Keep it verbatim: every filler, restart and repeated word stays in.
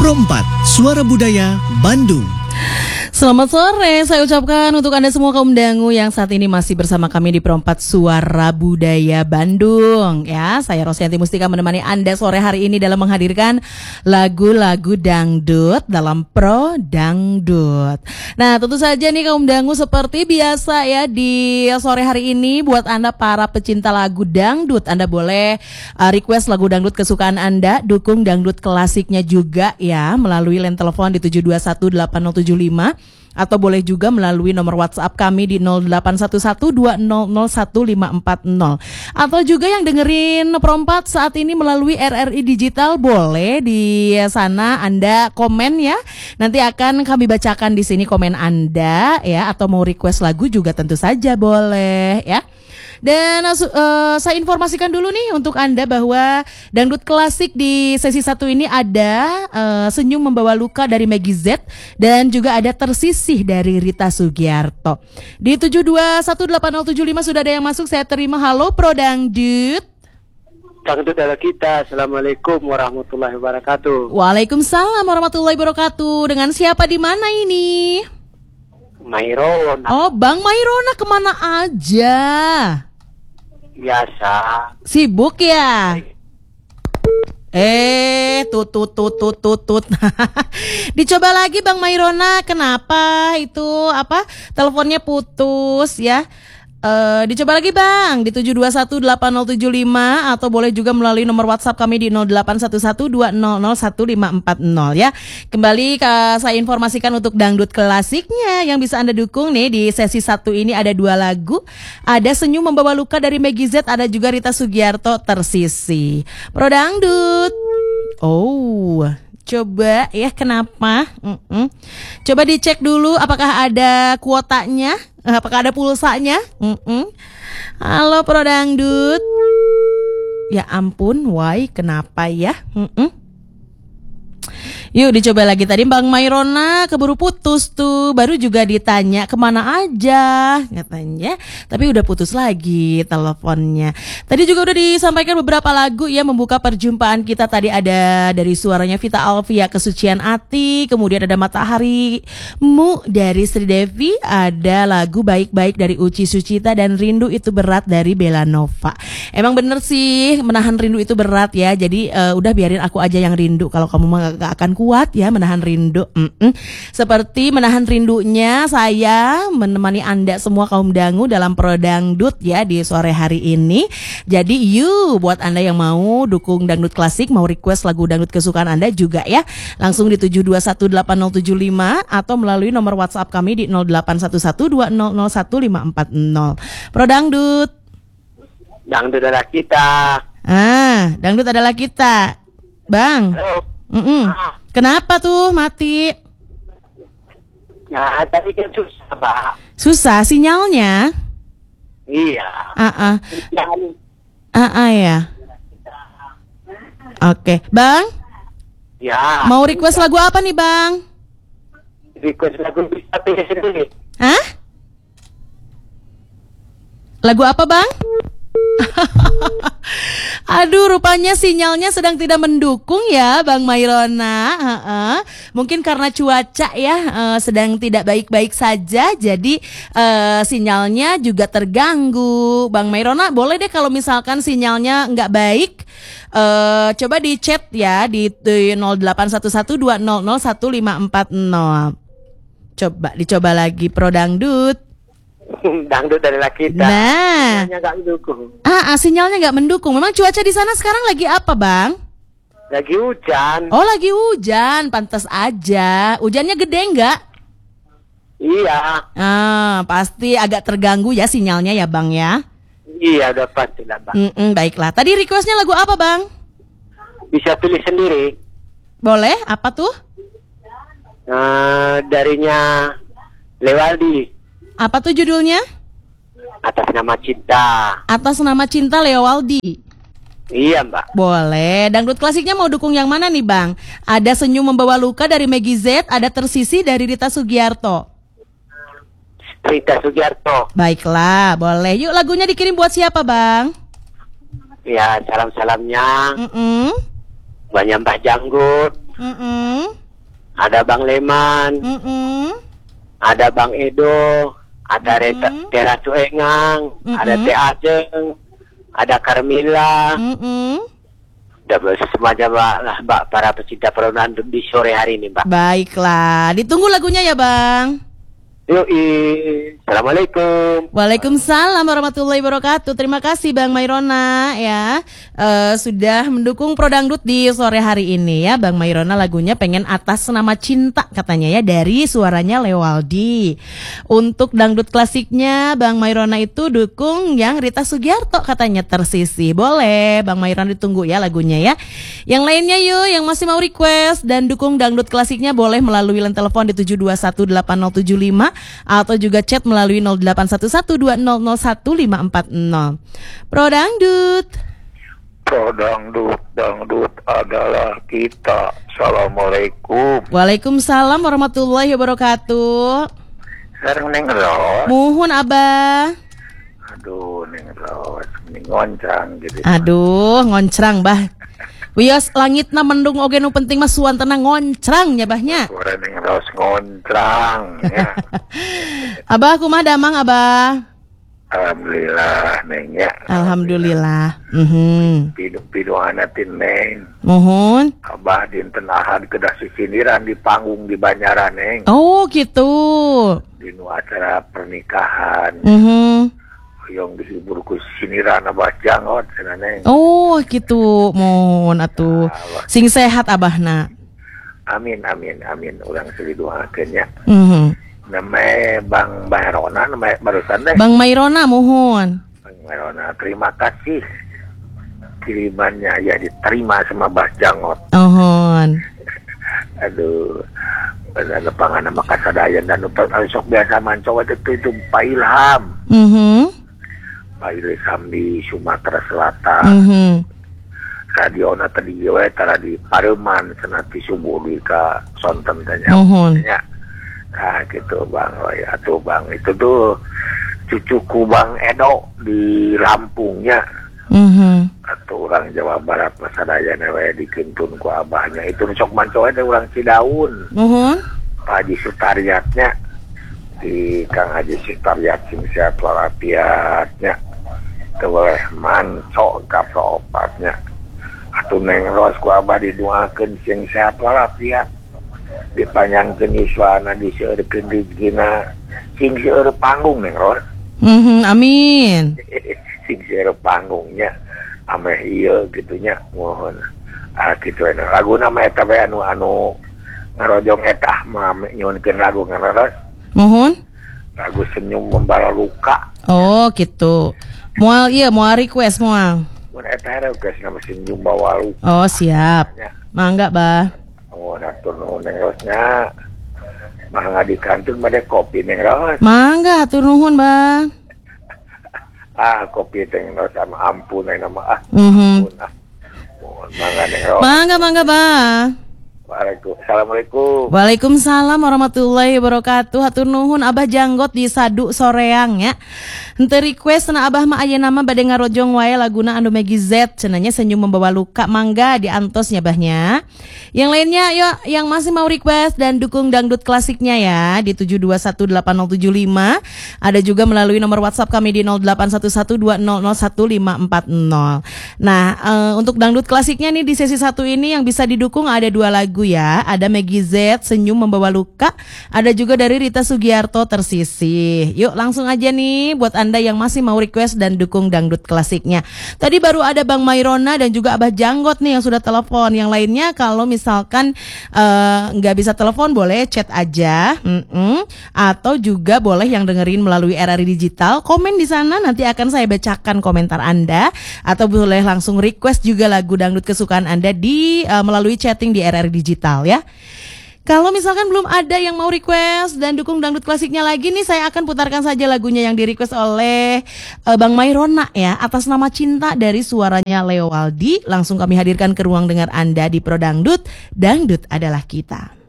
Pro empat, Suara Budaya Bandung. Selamat sore, saya ucapkan untuk Anda semua kaum dangu yang saat ini masih bersama kami di Pro empat Suara Budaya Bandung. Ya, saya Rosyanti Mustika menemani Anda sore hari ini dalam menghadirkan lagu-lagu dangdut dalam Pro Dangdut. Nah, tentu saja nih kaum dangu seperti biasa ya di sore hari ini buat Anda para pecinta lagu dangdut, Anda boleh uh, request lagu dangdut kesukaan Anda, dukung dangdut klasiknya juga ya melalui line telepon di tujuh dua satu delapan nol tujuh lima. Atau boleh juga melalui nomor WhatsApp kami di nol delapan satu satu dua nol nol satu lima empat nol. Atau juga yang dengerin Pro empat saat ini melalui R R I Digital, boleh di sana Anda komen ya. Nanti akan kami bacakan di sini komen Anda ya, atau mau request lagu juga tentu saja boleh ya. Dan uh, saya informasikan dulu nih untuk Anda bahwa dangdut klasik di sesi satu ini ada uh, Senyum Membawa Luka dari Maggie Z dan juga ada Tersisih dari Rita Sugiarto. Di tujuh dua satu delapan nol tujuh lima sudah ada yang masuk, saya terima. Halo Pro Dangdut. Dangdut adalah kita. Assalamualaikum warahmatullahi wabarakatuh. Waalaikumsalam warahmatullahi wabarakatuh. Dengan siapa di mana ini? Mairona. Oh, Bang Mairona, kemana aja? Biasa. Sibuk ya? Eh, tut tut tut tut tut tut. Dicoba lagi Bang Mairona, kenapa itu apa? Teleponnya putus ya? Uh, dicoba lagi Bang di tujuh dua satu delapan nol tujuh lima atau boleh juga melalui nomor WhatsApp kami di nol delapan satu satu dua nol nol satu lima empat nol ya. Kembali ke, saya informasikan untuk dangdut klasiknya yang bisa Anda dukung nih di sesi satu ini ada dua lagu. Ada Senyum Membawa Luka dari Maggie Z, ada juga Rita Sugiarto Tersisih. Pro Dangdut. Oh, coba ya kenapa? Mm-mm. Coba dicek dulu apakah ada kuotanya, apakah ada pulsanya. Mm-mm. Halo Pro Dangdut. Ya ampun, why kenapa ya? Mm-mm. Yuk dicoba lagi. Tadi Bang Mairona keburu putus tuh, baru juga ditanya kemana aja katanya, tapi udah putus lagi teleponnya. Tadi juga udah disampaikan beberapa lagu ya membuka perjumpaan kita. Tadi ada dari suaranya Vita Alvia, Kesucian Ati, kemudian ada Mataharimu dari Sri Devi, ada lagu Baik-Baik dari Uci Sucita, dan Rindu Itu Berat dari Bella Nova. Emang bener sih, menahan rindu itu berat ya. Jadi uh, udah biarin aku aja yang rindu, kalau kamu mah gak akan kuat ya menahan rindu. Mm-mm. Seperti menahan rindunya saya menemani Anda semua kaum dangu dalam Pro Dangdut ya di sore hari ini. Jadi yuk buat Anda yang mau dukung dangdut klasik, mau request lagu dangdut kesukaan Anda juga ya, langsung di tujuh dua satu delapan nol tujuh lima atau melalui nomor WhatsApp kami di nol delapan satu satu dua nol nol satu lima empat nol. Pro Dangdut. Dangdut adalah kita. Ah, dangdut adalah kita. Bang. Halo. Mm-mm. Kenapa tuh mati? Ya tadi kan susah Pak. Susah sinyalnya? Iya. Ah ah. Yang Ah ah ya. Oke, Bang. ya. Mau request lagu apa nih Bang? Request lagu bisa pilih sendiri. Hah? Lagu apa Bang? Aduh, rupanya sinyalnya sedang tidak mendukung ya Bang Mairona. uh-uh. Mungkin karena cuaca ya uh, sedang tidak baik-baik saja, jadi uh, sinyalnya juga terganggu. Bang Mairona boleh deh kalau misalkan sinyalnya nggak baik, uh, coba di chat ya di, di nol delapan satu satu dua nol nol satu lima empat nol. Coba dicoba lagi Pro Dangdut. Dangdut adalah kita. Nah, Sinyalnya nggak mendukung. Ah, ah sinyalnya nggak mendukung. Memang cuaca di sana sekarang lagi apa, Bang? Lagi hujan. Oh, lagi hujan. Pantas aja. Hujannya gede nggak? Iya. Ah, pasti agak terganggu ya sinyalnya ya, Bang ya. Iya, udah pasti lah Bang. Mm-mm, baiklah. Tadi requestnya lagu apa, Bang? Bisa pilih sendiri. Boleh. Apa tuh? Uh, darinya Lewaldi. Apa tuh judulnya? Atas Nama Cinta. Atas Nama Cinta Leo Waldi. Iya Mbak. Boleh. Dangdut klasiknya mau dukung yang mana nih Bang? Ada Senyum Membawa Luka dari Maggie Z, ada Tersisih dari Rita Sugiarto. Rita Sugiarto. Baiklah, boleh. Yuk lagunya dikirim buat siapa Bang? Ya, salam-salamnya Mm-mm. banyak Mbah Janggut, Mm-mm. ada Bang Leman, Mm-mm. ada Bang Edo, ada Reta, Mm-mm. Tera Cuengang, Mm-mm. ada Teh Ajeng, ada Carmila. Mm-mm. Udah semacam lah Mbak, para pecinta peronan di sore hari ini Mbak. Baiklah, ditunggu lagunya ya Bang. Yoi, Assalamualaikum. Waalaikumsalam warahmatullahi wabarakatuh. Terima kasih Bang Mairona ya eh, sudah mendukung Pro Dangdut di sore hari ini ya. Bang Mairona lagunya pengen Atas Nama Cinta katanya ya, dari suaranya Lewaldi. Untuk dangdut klasiknya Bang Mairona itu dukung yang Rita Sugiarto katanya Tersisih. Boleh Bang Mairona ditunggu ya lagunya ya. Yang lainnya yuk yang masih mau request dan dukung dangdut klasiknya boleh melalui line telepon di tujuh dua satu delapan nol tujuh lima atau juga chat melalui nol delapan satu satu dua nol nol satu lima empat nol. Pro Dangdut. Pro Dangdut, dangdut adalah kita. Assalamualaikum. Waalaikumsalam warahmatullahi wabarakatuh. Sareng Neng Ros. Muhun Abah. Aduh, Neng Ros, ini ngoncang gitu. Aduh, ngoncrang bah. Wios langitna mendung oge nu penting mah suantana ngoncrang nya bahnya. Suara Neng Ros ngoncang ya. Abah kumaha damang Abah? Alhamdulillah Neng ya. Alhamdulillah. Mhm. Pidu-pidu anatin Neng. Muhun. Abah dinten Ahad kedah sisiniran di panggung di Banyaran Neng. Oh, gitu. Di nu acara pernikahan. Mhm. Yang dihibur ku siniran Abah Jangot cenah Neng. Oh, gitu. Mohon atuh. Sing sehat Abahna. Amin amin amin urang seliduhakeun nya. Mhm. Nama Bang Mairona, nama barusan deh. Bang Mairona mohon. Bang Mairona, terima kasih kirimannya ya diterima sama Mbah Jangot. Mohon. Aduh, ada pangan nama kasadayan dan untuk sok biasa mancoba itu itu Pak Ilham, Mhm. Pak Ilham di Sumatera Selatan. Mhm. Radio na tadi we tara di Pareman senati subuh di ka Sonten tanya. Mohon. Ya. Nah gitu Bang, oh ya tuh Bang, itu tuh cucuku Bang Edo di Lampungnya. Mhm. Atau orang Jawa Barat masadaya we dikintun ku abahnya itu sok mancoa ada orang Cidaun. Mohon. Pak Haji Sutariatnya di Kang Haji Sutariat sing sehat walafiatnya. Itu boleh manco kapropatnya. Atuh Neng Ros ku abah didoakeun sing sehat walafiat. Dipanjangkeun iswana diseurekeun rezekina sing seueur panggung Neng Ros. Mhm, amin. Sing seueur panggungnya ameh ieu gitunya mohon. Ah kitu anu laguna mah eta bae anu anu ngarojong eta mah nyuunkeun lagu ngaros. Mohon. Lagu Senyum Membara Luka. Oh, gitu. Moal iya, moal request moal. Mun eta request nama Senyum Bawa Luka. Oh, siap. Mangga, Bah. Oh, natur nuhun Neng Rosnya. Mangga di kantin bade kopi Neng Ros. Mangga hatur nuhun, Bang. Ah, kopi Neng Ros sama ampun aya nama ah. Mhm. Ampun ah. Mohon mangga Neng Ros. Mangga, mangga, Bang. Waalaikumsalam. Assalamualaikum. Waalaikumsalam warahmatullahi wabarakatuh. Hatur nuhun Abah Janggot di Sadu Soreang ya. Henteu request cenah Abah mah aya nama bade ngarojong wae laguna anu Megi Z cenanya Senyum Membawa Luka. Mangga diantosnya Bahnya. Yang lainnya yuk yang masih mau request dan dukung dangdut klasiknya ya di tujuh dua satu delapan nol tujuh lima. Ada juga melalui nomor WhatsApp kami di nol delapan satu satu dua nol nol satu lima empat nol. Nah, uh, untuk dangdut klasiknya nih di sesi satu ini yang bisa didukung ada dua lagu ya. Ada Megi Z Senyum Membawa Luka, ada juga dari Rita Sugiarto Tersisih. Yuk langsung aja nih buat Anda yang masih mau request dan dukung dangdut klasiknya. Tadi baru ada Bang Mairona dan juga Abah Janggot nih yang sudah telepon. Yang lainnya kalau misalkan nggak uh, bisa telepon boleh chat aja, Mm-mm. atau juga boleh yang dengerin melalui R R I Digital. Komen di sana nanti akan saya bacakan komentar Anda, atau boleh langsung request juga lagu dangdut kesukaan Anda di uh, melalui chatting di R R I Digital ya. Kalau misalkan belum ada yang mau request dan dukung dangdut klasiknya lagi nih, saya akan putarkan saja lagunya yang di request oleh uh, Bang Mairona ya, Atas Nama Cinta dari suaranya Lewaldi. Langsung kami hadirkan ke ruang dengar Anda di Pro Dangdut. Dangdut adalah kita.